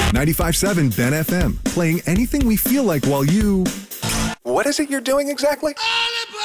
95.7 Ben FM, playing anything we feel like while you... What is it you're doing exactly?